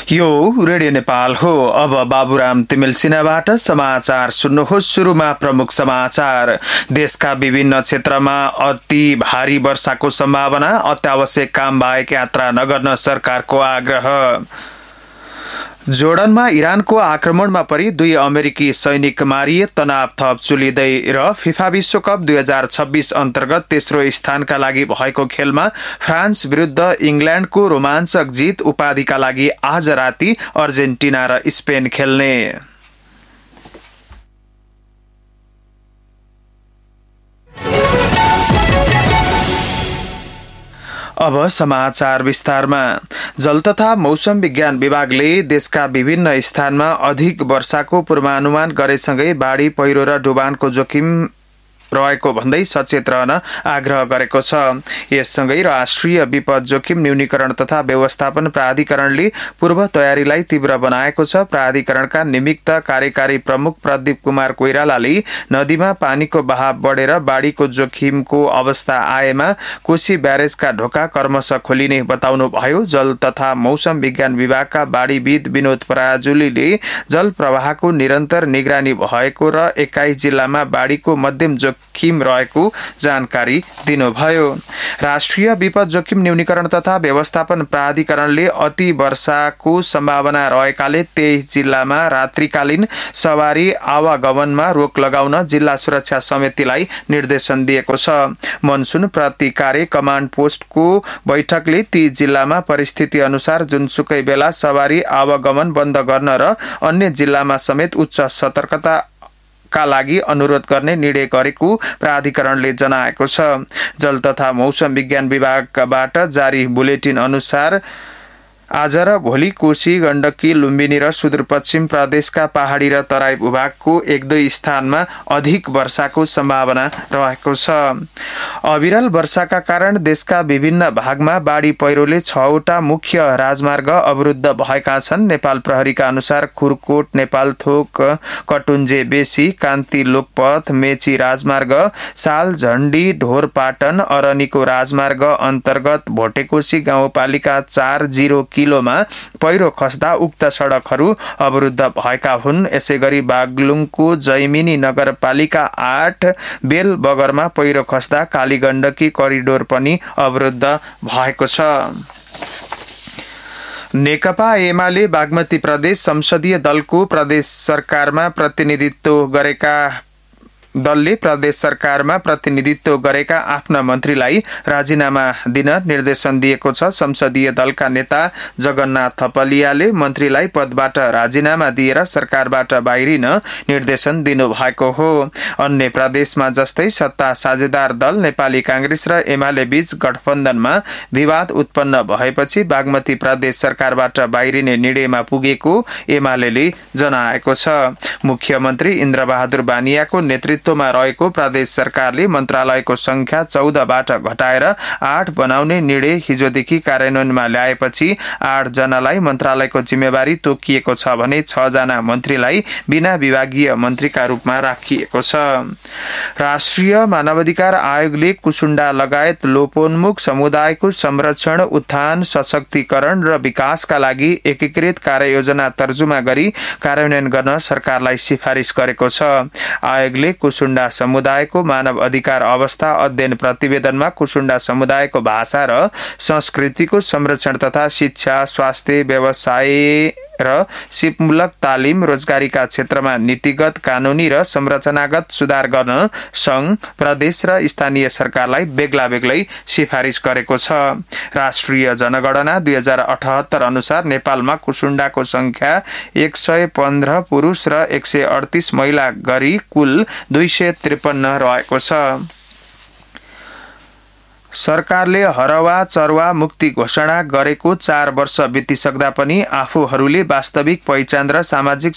यो रेडियो नेपाल हो। अब बाबुराम तिमिल सिन्हाबाट समाचार सुन्नुहोस्। सुरुमा प्रमुख समाचार। देशका विभिन्न क्षेत्रमा अति भारी वर्षाको सम्भावना, अत्यावश्यक काम बाहेक यात्रा नगर्न सरकारको आग्रह। जोर्डनमा इरानको आक्रमणमा परि 2 अमेरिकी सैनिक मारिए, तनाव थप चुलिँदै। र फिफा विश्वकप 2026 अन्तर्गत तेस्रो स्थानका लागि भएको खेलमा फ्रान्स विरुद्ध इङ्ल्यान्डको रोमाञ्चक जित। उपाधिका लागि आज राति अर्जेन्टिना र स्पेन खेल्ने। अब समाचार विस्तारमा। जल तथा मौसम विज्ञान विभागले देशका विभिन्न स्थानमा अधिक वर्षाको पूर्वानुमान गरेसँगै बाढी, पहिरो र डुबानको जोखिम रहेको भन्दै सचेत रहन आग्रह गरेको छ। यससँगै राष्ट्रिय विपद जोखिम न्यूनीकरण तथा व्यवस्थापन प्राधिकरणले पूर्व तयारीलाई तीव्र बनाएको छ। प्राधिकरणका निमित्त कार्यकारी प्रमुख प्रदीप कुमार कोइरालाले नदीमा पानीको बहाव बढेर बाढीको जोखिमको अवस्था आएमा कोशी ब्यारेजका ढोका क्रमशः खोलिने बताउनुभयो। जल तथा मौसम विज्ञान विभागका बाढीविद विनोद पराजुलीले जल प्रवाहको निरन्तर निगरानी भएको र 21 जिल्लामा बाढीको मध्यम जोखिम रहेको जानकारी दिनुभयो। राष्ट्रिय विपद जोखिम न्यूनीकरण तथा व्यवस्थापन प्राधिकरणले अति वर्षाको सम्भावना रहेकाले 23 जिल्लामा रात्रिकालीन सवारी आवागमनमा रोक लगाउन जिल्ला सुरक्षा समितिलाई निर्देशन दिएको छ। मनसुन प्रतिकार्य कमान्ड पोस्टको बैठकले ती जिल्लामा परिस्थिति अनुसार जुनसुकै बेला सवारी आवागमन बन्द गर्न र अन्य जिल्लामा समेत उच्च सतर्कता का लागि अनुरोध गर्ने निर्णय गरेको प्राधिकरणले जनाएको छ। जल तथा मौसम विज्ञान विभागबाट जारी बुलेटिन अनुसार आज र भोलि कोशी, गण्डकी, लुम्बिनी र सुदूरपश्चिम प्रदेशका पहाडी र तराई भूभागको 1-2 स्थानमा अधिक वर्षाको सम्भावना रहेको छ। अविरल वर्षाका कारण देशका विभिन्न भागमा बाढी पहिरोले 6वटा मुख्य राजमार्ग अवरुद्ध भएका छन्। नेपाल प्रहरीका अनुसार खुरकोट नेपालथोक कटुन्जे बेसी, कान्ति लोकपथ, मेची राजमार्ग, साल झण्डी ढोरपाटन, अरनीको राजमार्ग अन्तर्गत भोटेकोशी गाउँपालिका 4 किलोमा पहिरो खस्दा उक्त सडकहरू अवरुद्ध भएका हुन्। यसैगरी बागलुङको जैमिनी नगरपालिका 8 बेल बगरमा पहिरो खस्दा कालीगण्डकी करिडोर पनि अवरुद्ध भएको छ। नेकपा एमाले बागमती प्रदेश संसदीय दलको प्रदेश सरकारमा प्रतिनिधित्व गरेका आफ्ना मन्त्रीलाई राजीनामा दिन निर्देशन दिएको छ। संसदीय दलका नेता जगन्नाथ थपलियाले मन्त्रीलाई पदबाट राजीनामा दिएर सरकारबाट बाहिरिन निर्देशन दिनुभएको हो। अन्य प्रदेशमा जस्तै सत्ता साझेदार दल नेपाली कांग्रेस र एमाले बीच गठबन्धनमा विवाद उत्पन्न भएपछि बागमती प्रदेश सरकारबाट बाहिरिने निर्णयमा पुगेको एमालेले जनाएको छ। मुख्यमन्त्री इन्द्रबहादुर बानियाको नेतृत्वमा रहेको प्रदेश सरकारले मन्त्रालयको संख्या 14बाट घटाएर 8 बनाउने निर्णय हिजोदेखि कार्यान्वयनमा ल्याएपछि 8 जनालाई मन्त्रालयको जिम्मेवारी तोकिएको छ भने 6 जना मन्त्रीलाई बिना विभागीय मन्त्रीका रूपमा राखिएको छ। राष्ट्रिय मानवाधिकार आयोगले कुसुण्डा लगायत लोपोन्मुख समुदायको संरक्षण, उत्थान, सशक्तिकरण र विकासका लागि एकीकृत कार्ययोजना तर्जुमा गरी कार्यान्वयन गर्न सरकारलाई सिफारिस गरेको छ। आयोगले कुसुण्डा समुदायको मानव अधिकार अवस्था अध्ययन प्रतिवेदनमा कुसुण्डा समुदायको भाषा र संस्कृतिको संरक्षण तथा शिक्षा, स्वास्थ्य, व्यवसाय र सिपमूलक तालिम, रोजगारीका क्षेत्रमा नीतिगत, कानूनी र संरचनागत सुधार गर्न संघ, प्रदेश र स्थानीय सरकारलाई बेग्ला बेग्लै सिफारिस गरेको छ। राष्ट्रिय जनगणना 2078 अनुसार नेपालमा कुसुण्डाको संख्या 115 पुरुष र 138 महिला गरी कुल 253 रहेको छ। सरकारले हरवा चरवा मुक्ति घोषणा गरेको 4 वर्ष बितिसक्दा पनि आफूहरूको वास्तविक पहिचान र सामाजिक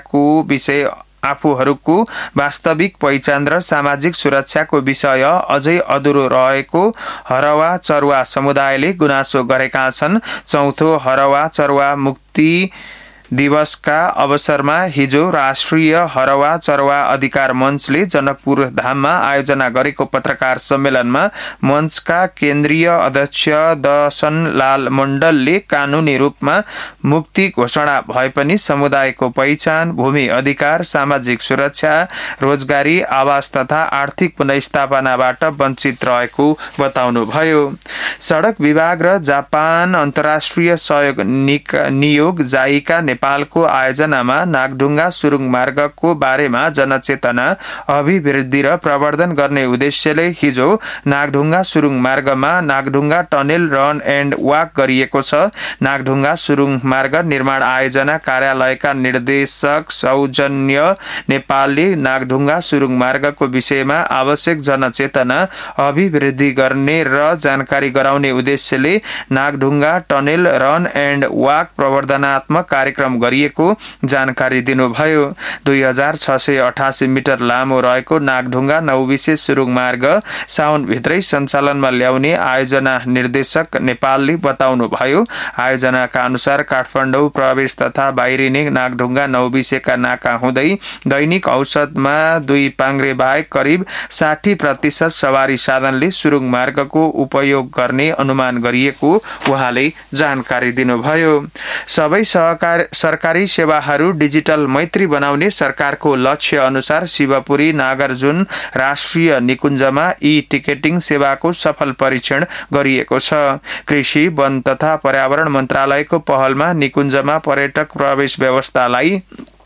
सुरक्षाको विषय अझै अधुरो रहेको हरवा चरवा समुदायले गुनासो गरेका छन्। चौथो हरवा चरवा मुक्ति दिवसका अवसरमा हिजो राष्ट्रिय हरवा चरवा अधिकार मञ्चले जनकपुर धाममा आयोजना गरेको पत्रकार सम्मेलनमा मञ्चका केन्द्रीय अध्यक्ष दशनलाल मण्डलले कानूनी रूपमा मुक्ति घोषणा भए पनि समुदायको पहिचान, भूमि अधिकार, सामाजिक सुरक्षा, रोजगारी, आवास तथा आर्थिक पुनर्स्थापनाबाट वञ्चित रहेको बताउनुभयो। सडक विभाग र जापान अन्तर्राष्ट्रिय सहयोग नियोग जाइका नेपालको आयोजनामा नागढुङ्गा सुरुङ मार्गको बारेमा जनचेतना अभिवृद्धि र प्रवर्धन गर्ने उद्देश्यले हिजो नागढुङ्गा सुरुङ मार्गमा Nagdhunga tunnel run and walk गरिएको छ। नागढुङ्गा सुरुङ मार्ग निर्माण आयोजना कार्यालयका निर्देशक सौजन्य नेपालले नागढुङ्गा सुरुङ मार्गको विषयमा आवश्यक जनचेतना अभिवृद्धि गर्ने र जानकारी गराउने उद्देश्यले Nagdhunga tunnel run and walk प्रवर्धनात्मक कार्यक्रम गरिएको जानकारी दिनुभयो। 2688 मिटर लामो रहेको नागढुङ्गा नौबिसे सुरुङ मार्ग साउनभित्रै सञ्चालनमा ल्याउने आयोजना निर्देशक नेपालले बताउनुभयो। आयोजनाका अनुसार काठमाडौँ प्रवेश तथा बाहिरिने नागढुङ्गा नौबिसेका नाका हुँदै दैनिक औसतमा 2 पाङ्ग्रे बाहेक करिब 60% सवारी साधनले सुरुङ मार्गको उपयोग गर्ने अनुमान गरिएको उहाँले जानकारी दिनुभयो। सबै सरकारी सेवाहरू डिजिटल मैत्री बनाउने सरकारको लक्ष्य अनुसार शिवपुरी नागार्जुन राष्ट्रिय निकुञ्जमा टिकेटिङ सेवाको सफल परीक्षण गरिएको छ। कृषि, वन तथा पर्यावरण मन्त्रालयको पहलमा निकुञ्जमा पर्यटक प्रवेश व्यवस्थालाई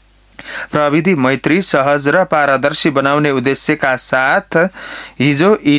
प्रविधि मैत्री, सहज र पारदर्शी बनाउने उद्देश्यका साथ हिजो